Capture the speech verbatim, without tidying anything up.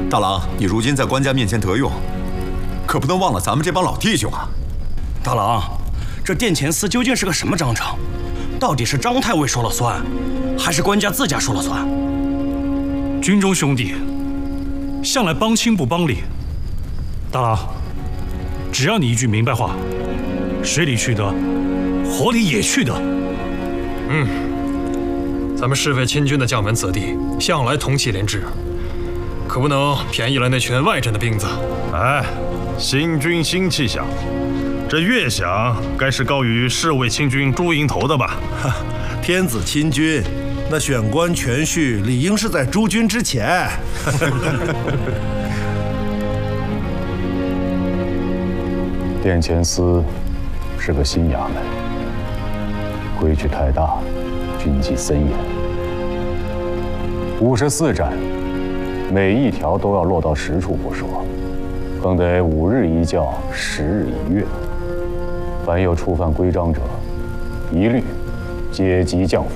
大郎，你如今在官家面前得用，可不能忘了咱们这帮老弟兄啊！ 大郎，这殿前司究竟是个什么章程？到底是张太尉说了算，还是官家自家说了算？ 军中兄弟向来帮亲不帮理，大郎，只要你一句明白话，水里去的，火里也去的。 嗯，咱们侍卫亲军的将门子弟向来同气连枝，可不能便宜了那群外镇的兵子。 哎，新军新气象，这乐响该是高于侍卫亲军朱营头的吧？ 哈，天子亲军，那选官权序理应是在诸军之前。 殿前司是个新衙门，规矩太大，军纪森严。五十四战，每一条都要落到实处不说，更得五日一教，十日一阅。凡有触犯规章者，一律阶级降俸。